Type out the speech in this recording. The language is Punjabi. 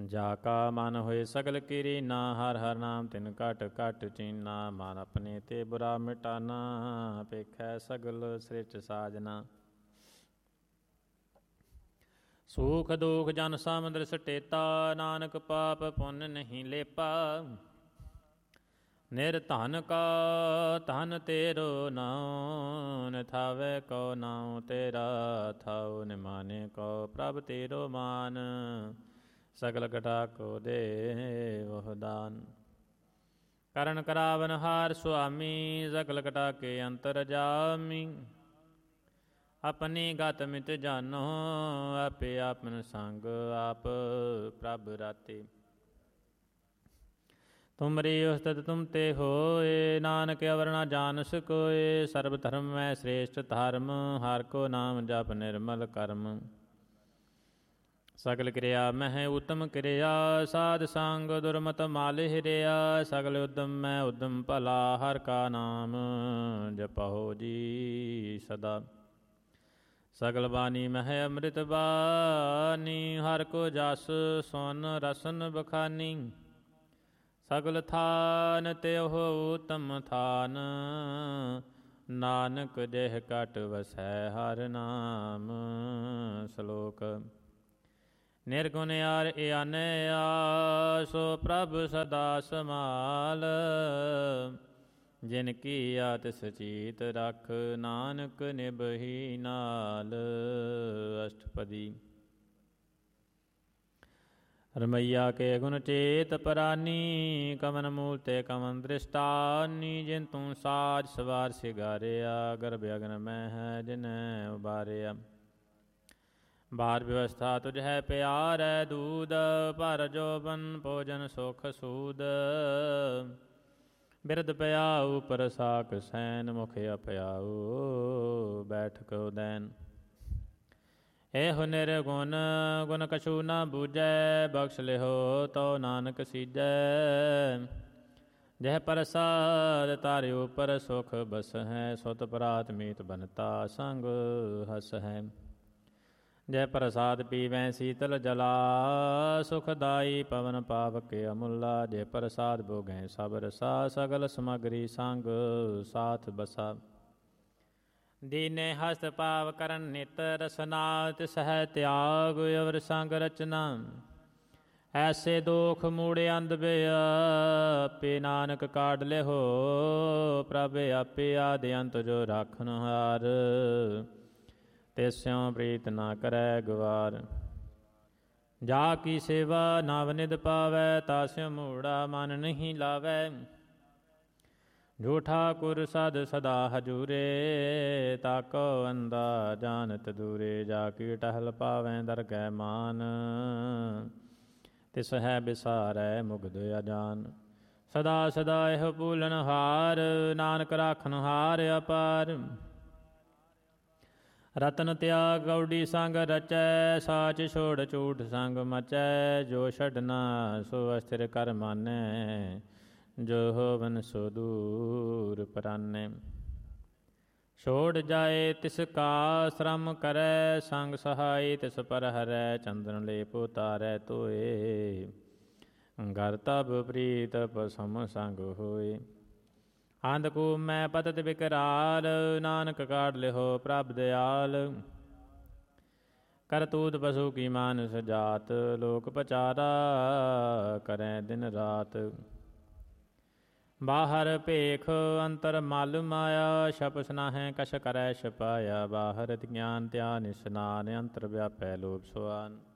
ਜਾ ਕਾ ਮਨ ਹੋਏ ਸਗਲ ਕੀਰੀਨਾ, ਹਰ ਹਰ ਨਾਮ ਤਿਨ ਘਟ ਘਟ ਚੀਨਾ। ਮਨ ਆਪਣੇ ਤੇ ਬੁਰਾ ਮਿਟਾਨਾ, ਪੇਖੈ ਸਗਲ ਸ੍ਰਿਸ਼ਟ ਸਾਜਨਾ। ਸੂਖ ਦੁਖ ਜਨ ਸਮੁੰਦਰ ਸਟੇਤਾ, ਨਾਨਕ ਪਾਪ ਪੁੰਨ ਨਹੀਂ ਲੇਪਾ। ਨਿਰਧਨ ਕਾ ਧਨ ਤੇਰੋ ਨਾਉ, ਨਿਥਾਵੈ ਕੋ ਨਾਉ ਤੇਰਾ ਥਾਉ। ਨਿਮਾਨੇ ਕੋ ਪ੍ਰਭ ਤੇਰੋ ਮਾਨ, ਸਗਲ ਘਟਾ ਕੋ ਦੇ ਵਹ ਦਾਨ। ਕਰਨ ਕਰਾਵਨ ਹਾਰ ਸੁਆਮੀ, ਸਗਲ ਘਟਾ ਕੇ ਅੰਤਰ ਜਾਮੀ। ਆਪਣੀ ਗਤ ਮਿਤ ਜਾਨੋ, ਆਪੇ ਆਪਨ ਸੰਗ ਆਪ ਪ੍ਰਭ ਰਾਤੇ। ਤੁਮਰੀ ਉਸਤਤ ਤੁਮ ਤੇ ਹੋਏ, ਨਾਨਕ ਅਵਰ ਨਾ ਜਾਨਸ ਕੋਏ। ਸਰਬ ਧਰਮ ਮੈਂ ਸ੍ਰੇਸ਼ਟ ਧਰਮ, ਹਰ ਕੋ ਨਾਮ ਜਪ ਨਿਰਮਲ ਕਰਮ। ਸਗਲ ਕਿਰਿਆ ਮਹਿ ਉਤਮ ਕਿਰਿਆ, ਸਾਧ ਸੰਗ ਦੁਰਮਤ ਮਲ ਹਿਰਿਆ। ਸਗਲ ਉਦਮ ਮੈਂ ਉਦਮ ਭਲਾ, ਹਰ ਕਾ ਨਾਮ ਜਪਹੁ ਜੀ ਸਦਾ। ਸਗਲ ਬਾਣੀ ਮਹਿ ਅੰਮ੍ਰਿਤ ਬਾਣੀ, ਹਰ ਕੋ ਜਸ ਸੁਨ ਰਸਨ ਬਖਾਨੀ। ਸਗਲ ਥਾਨ ਤਿਹੁ ਉਤਮ ਥਾਨ, ਨਾਨਕ ਜਿਹ ਘਟ ਵਸੈ ਹਰ ਨਾਮ। ਸ਼ਲੋਕ। ਨਿਰਗੁਣ ਯਾਰ ਇਆਨਿਆ, ਸੋ ਪ੍ਰਭ ਸਦਾ ਸਮਾਲ। ਜਿਨ ਕੀ ਆਤਿ ਚੀਤ ਰਖ, ਨਾਨਕ ਨਿਭਹੀ ਨਾਲ। ਅਸ਼ਟਪਦੀ। ਰਮਈਆ ਕੇ ਗੁਣ ਚੇਤ ਪਰਾਨੀ, ਕਵਨ ਮੂਲ ਤੇ ਕਵਨ ਦ੍ਰਿਸ਼ਟਾਨੀ। ਜਿਨ ਤੂੰ ਸਾਜ ਸਵਾਰ ਸਿਗਾਰਿਆ, ਗਰਭ ਅਗਨ ਮੈਂ ਹੈ ਜਿਨੈ ਉਬਾਰਿਆ। ਬਾਰ ਵਿਵਸਥਾ ਤੁਝ ਹੈ ਪਿਆਰੈ ਦੂਧ, ਭਰ ਜੋਬਨ ਭੋਜਨ ਸੁਖ ਸੂਦ। ਬਿਰਧ ਪਿਆਊ ਪਰਸਾਕ ਸੈਨ, ਮੁਖ ਅਪਿਆਊ ਬੈਠਕ ਉਦੈਨ। ਇਹੋ ਨਿਰਗੁਣ ਗੁਣ ਕਛੂ ਨਾ ਬੂਝੈ, ਬਖਸ਼ ਲਿਹੋ ਤੋ ਨਾਨਕ ਸੀਜੈ। ਜਹ ਪ੍ਰਸਾਦ ਤਾਰਿ ਉਪਰ ਸੁਖ ਬਸ ਹੈ, ਸੁਤ ਪ੍ਰਾਤ ਮੀਤ ਬਨਤਾ ਸੰਗ ਹਸ ਹੈ। ਜੈ ਪ੍ਰਸਾਦ ਪੀਵੈ ਸੀਤਲ ਜਲਾ, ਸੁਖਦਾਈ ਪਵਨ ਪਾਵਕ ਅਮੁੱਲਾ। ਜੇ ਪ੍ਰਸਾਦ ਭੋਗੈ ਸਭ ਰਸਾ, ਸਗਲ ਸਮਗਰੀ ਸੰਗ ਸਾਥ ਬਸਾ। ਦੀਨੇ ਹਸਤ ਪਾਵ ਕਰਨ ਨਿਤ ਰਸਨਾ, ਤਿਸ ਹੈ ਤਿਆਗ ਅਵਰ ਸੰਗ ਰਚਨਾ। ਐਸੇ ਦੋਖ ਮੂੜੇ ਅੰਧ ਬਿਆਪੇ, ਨਾਨਕ ਕਾਢ ਲਿਹੋ ਪ੍ਰਭ ਆਪੇ। ਆਦਿ ਅੰਤ ਜੋ ਰਾਖਨ ਹਾਰ, ਤਿਸਿਉ ਪ੍ਰੀਤ ਨਾ ਕਰੈ ਗਵਾਰ। ਜਾ ਕੀ ਸੇਵਾ ਨਵ ਨਿਧ ਪਾਵੈ, ਤਾਸਿਉ ਮੂੜਾ ਮਨ ਨਹੀਂ ਲਾਵੈ। ਜੋ ਠਾਕੁਰ ਸਦ ਸਦਾ ਹਜੂਰੇ, ਤਾਕੋ ਅੰਦਾ ਜਾਨਤ ਦੂਰੇ। ਜਾ ਕੀ ਟਹਿਲ ਪਾਵੈ ਦਰਗਹਿ ਮਾਨ, ਤਿਸ ਹੈ ਬਿਸਾਰੈ ਮੁਗਧ ਅਜਾਨ। ਸਦਾ ਸਦਾ ਇਹੋ ਭੂਲਨ ਹਾਰ, ਨਾਨਕ ਰਾਖਨ ਹਾਰ ਅਪਾਰ। ਰਤਨ ਤਿਆਗ ਗੌੜੀ ਸੰਗ ਰਚੈ, ਸਾਚ ਛੋੜ ਝੂਠ ਸੰਗ ਮਚੈ। ਜੋ ਛੱਡਣਾ ਸੋ ਅਸਥਿਰ ਕਰ ਮਾਨੈ, ਜੋ ਹੋਵਨ ਸੋ ਦੂਰ ਪਰਾਨੈ। ਛੋੜ ਜਾਏ ਤਿਸ ਕਾ ਸ਼ਰਮ ਕਰੈ, ਸੰਗ ਸਹਾਈ ਤਿਸ ਪਰ ਹਰੈ। ਚੰਦਨ ਲੇਪ ਉਤਾਰੈ ਧੋਏ, ਗਰ ਤਬ ਪ੍ਰੀਤ ਪਸਮ ਸੰਗ ਹੋਏ। ਅੰਧਕੂਪ ਮੈਂ ਪਤਿਤ ਬਿਕਰਾਲ, ਨਾਨਕ ਕਾਢ ਲਿਹੋ ਪ੍ਰਭ ਦਿਆਲ। ਕਰਤੂਤ ਪਸ਼ੂ ਕੀ ਮਾਨਸ ਜਾਤ, ਲੋਕ ਪਚਾਰਾ ਕਰੈ ਦਿਨ ਰਾਤ। ਬਾਹਰ ਭੇਖ ਅੰਤਰ ਮਲ ਮਾਇਆ, ਛਪਸ ਨਾਹੈ ਕਛ ਕਰੈ ਛਪਾਇਆ। ਬਾਹਰ ਗਿਆਨ ਧਿਆਨ ਇਸਨਾਨ, ਅੰਤਰ ਵਿਆਪੈ ਲੋਭ ਸੁਆਨ।